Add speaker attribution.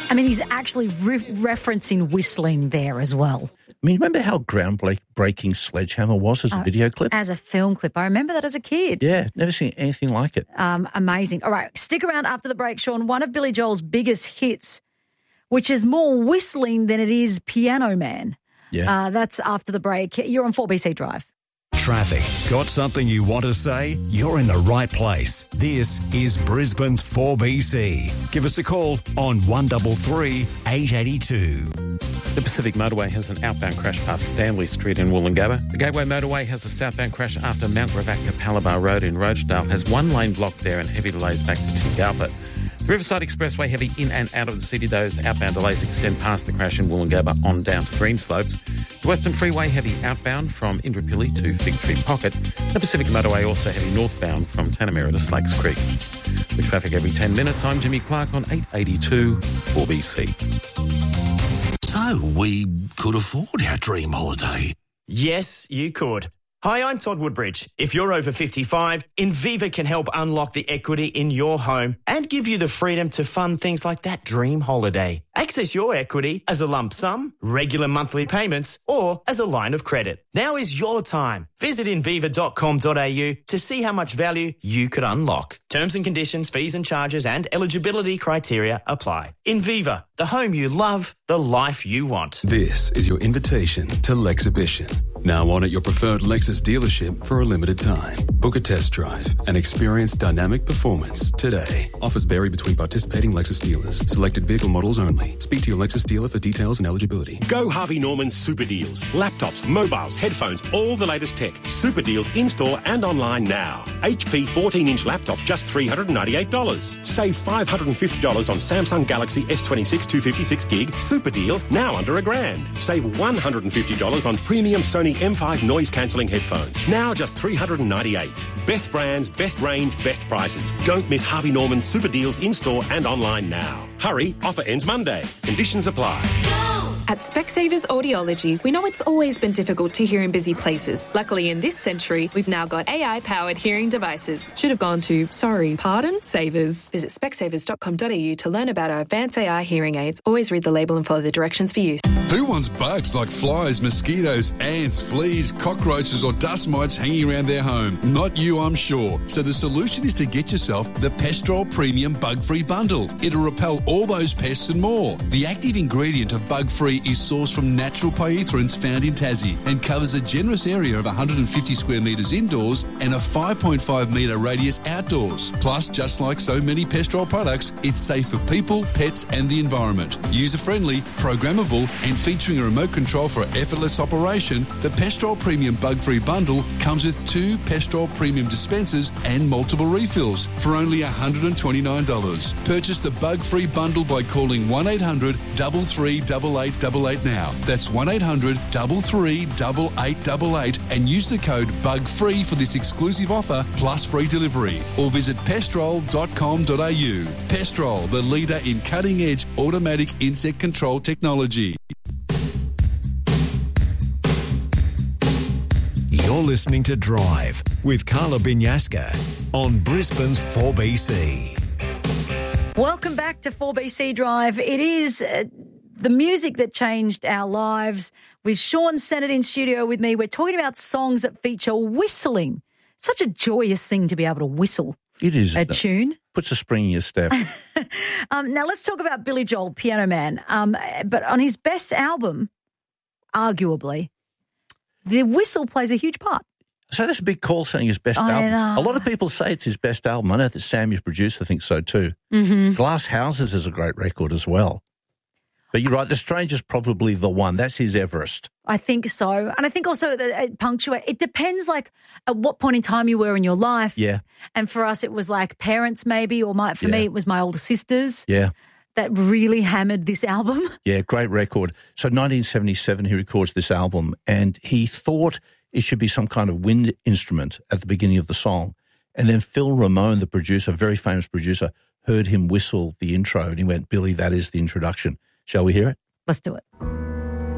Speaker 1: I mean, he's actually referencing whistling there as well.
Speaker 2: I mean, remember how groundbreaking Sledgehammer was as a video clip?
Speaker 1: As a film clip. I remember that as a kid.
Speaker 2: Yeah, never seen anything like it.
Speaker 1: Amazing. All right, stick around after the break, Sean. One of Billy Joel's biggest hits, which is more whistling than it is Piano Man.
Speaker 2: Yeah.
Speaker 1: That's after the break. You're on 4BC Drive.
Speaker 3: Traffic. Got something you want to say? You're in the right place. This is Brisbane's 4BC. Give us a call on 133 882.
Speaker 4: The Pacific Motorway has an outbound crash past Stanley Street in Woolloongabba. The Gateway Motorway has a southbound crash after Mount Ravaka Palabar Road in Rochedale has one lane blocked there and heavy delays back to Tingalpa. The Riverside Expressway heavy in and out of the city. Those outbound delays extend past the crash in Woolloongabba on down to Greenslopes. The Western Freeway heavy outbound from Indooroopilly to Fig Tree Pocket. The Pacific Motorway also heavy northbound from Tanamera to Slakes Creek. With traffic every 10 minutes, I'm Jimmy Clark on 882 4BC.
Speaker 5: So, we could afford our dream holiday.
Speaker 6: Yes, you could. Hi, I'm Todd Woodbridge. If you're over 55, Inviva can help unlock the equity in your home and give you the freedom to fund things like that dream holiday. Access your equity as a lump sum, regular monthly payments, or as a line of credit. Now is your time. Visit inviva.com.au to see how much value you could unlock. Terms and conditions, fees and charges and eligibility criteria apply. Inviva, the home you love, the life you want.
Speaker 7: This is your invitation to Lexhibition. Now on at your preferred Lexus dealership for a limited time. Book a test drive and experience dynamic performance today. Offers vary between participating Lexus dealers. Selected vehicle models only. Speak to your Lexus dealer for details and eligibility.
Speaker 8: Go Harvey Norman Super Deals. Laptops, mobiles, headphones, all the latest tech. Super Deals in-store and online now. HP 14-inch laptop just $398. Save $550 on Samsung Galaxy S26 256 gig. Super deal, now under $1,000. Save $150 on premium Sony M5 noise-cancelling headphones. Now just $398. Best brands, best range, best prices. Don't miss Harvey Norman Super Deals in-store and online now. Hurry, offer ends Monday. Conditions apply.
Speaker 9: At Specsavers Audiology, we know it's always been difficult to hear in busy places. Luckily, in this century, we've now got AI-powered hearing devices. Should have gone to, Savers. Visit specsavers.com.au to learn about our advanced AI hearing aids. Always read the label and follow the directions for use.
Speaker 10: Who wants bugs like flies, mosquitoes, ants, fleas, cockroaches or dust mites hanging around their home? Not you, I'm sure. So the solution is to get yourself the Pestrol Premium Bug-Free Bundle. It'll repel all those pests and more. The active ingredient of Bug-Free is sourced from natural pyrethroids found in Tassie and covers a generous area of 150 square metres indoors and a 5.5 metre radius outdoors. Plus, just like so many Pestrol products, it's safe for people, pets and the environment. User-friendly, programmable and featuring a remote control for effortless operation, the Pestrol Premium Bug-Free Bundle comes with 2 Pestrol Premium dispensers and multiple refills for only $129. Purchase the Bug-Free Bundle by calling 1800 338888 now. That's 1800 338888 and use the code BUGFREE for this exclusive offer plus free delivery. Or visit pestrol.com.au. Pestrol, the leader in cutting-edge automatic insect control technology.
Speaker 3: You're listening to Drive with Carla Binyaska on Brisbane's 4BC.
Speaker 1: Welcome back to 4BC Drive. It is the music that changed our lives. With Sean Sennett in studio with me, we're talking about songs that feature whistling. Such a joyous thing to be able to whistle.
Speaker 2: It is.
Speaker 1: A tune.
Speaker 2: Puts a spring in your step.
Speaker 1: Now let's talk about Billy Joel, Piano Man. But on his best album, arguably, the whistle plays a huge part.
Speaker 2: So that's a big call saying his best album.
Speaker 1: Know.
Speaker 2: A lot of people say it's his best album. I know that Sam, your producer, thinks so too.
Speaker 1: Mm-hmm.
Speaker 2: Glass Houses is a great record as well. But you're right, The Stranger's probably the one. That's his Everest.
Speaker 1: I think so. And I think also that it depends like at what point in time you were in your life.
Speaker 2: Yeah.
Speaker 1: And for us, it was like parents maybe, or for me, it was my older sisters.
Speaker 2: Yeah.
Speaker 1: That really hammered this album.
Speaker 2: Yeah, great record. So 1977, he records this album and he thought it should be some kind of wind instrument at the beginning of the song. And then Phil Ramone, the producer, very famous producer, heard him whistle the intro and he went, Billy, that is the introduction. Shall we hear it?
Speaker 1: Let's do it.